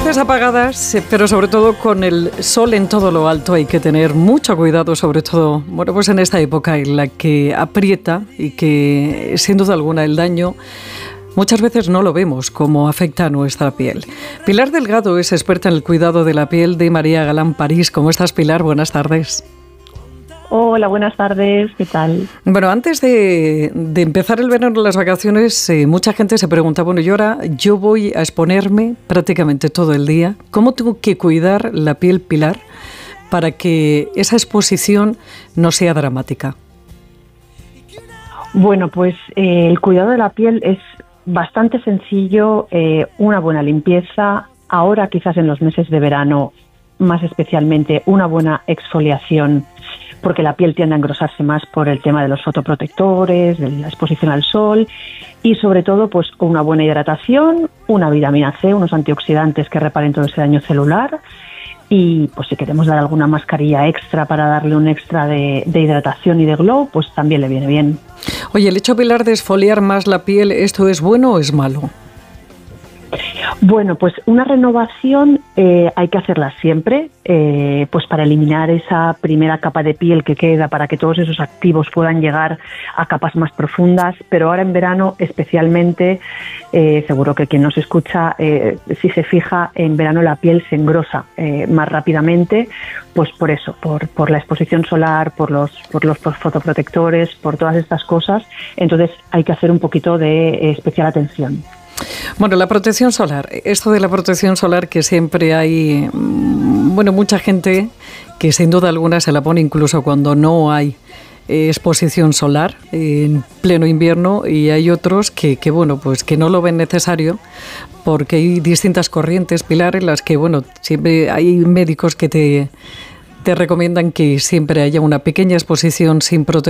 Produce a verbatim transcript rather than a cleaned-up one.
luces apagadas, eh, pero sobre todo con el sol en todo lo alto, hay que tener mucho cuidado, sobre todo, bueno, pues en esta época en la que aprieta y que, sin duda alguna, el daño muchas veces no lo vemos, cómo afecta a nuestra piel. Pilar Delgado es experta en el cuidado de la piel de María Galán París. ¿Cómo estás, Pilar? Buenas tardes. Hola, buenas tardes, ¿qué tal? Bueno, antes de, de empezar el verano, las vacaciones, eh, mucha gente se pregunta, bueno, yo ahora yo voy a exponerme prácticamente todo el día. ¿Cómo tengo que cuidar la piel, Pilar, para que esa exposición no sea dramática? Bueno, pues eh, el cuidado de la piel es bastante sencillo, eh, una buena limpieza, ahora quizás en los meses de verano, más especialmente una buena exfoliación, porque la piel tiende a engrosarse más por el tema de los fotoprotectores, de la exposición al sol y sobre todo pues una buena hidratación, una vitamina C, unos antioxidantes que reparen todo ese daño celular y pues si queremos dar alguna mascarilla extra para darle un extra de, de hidratación y de glow, pues también le viene bien. Oye, el hecho, Pilar, de exfoliar más la piel, ¿esto es bueno o es malo? Bueno, pues una renovación eh, hay que hacerla siempre, eh, pues para eliminar esa primera capa de piel que queda, para que todos esos activos puedan llegar a capas más profundas, pero ahora en verano especialmente, eh, seguro que quien nos escucha, eh, si se fija, en verano la piel se engrosa eh, más rápidamente, pues por eso, por, por la exposición solar, por los, por los fotoprotectores, por todas estas cosas, entonces hay que hacer un poquito de eh, especial atención. Bueno, la protección solar, esto de la protección solar que siempre hay, bueno, mucha gente que sin duda alguna se la pone incluso cuando no hay eh, exposición solar en pleno invierno y hay otros que, que, bueno, pues que no lo ven necesario porque hay distintas corrientes, Pilar, en las que, bueno, siempre hay médicos que te, te recomiendan que siempre haya una pequeña exposición sin protección